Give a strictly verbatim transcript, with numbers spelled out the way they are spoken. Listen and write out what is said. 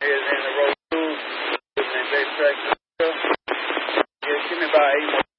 is in the road two, and they track. Yeah, give me about eight more.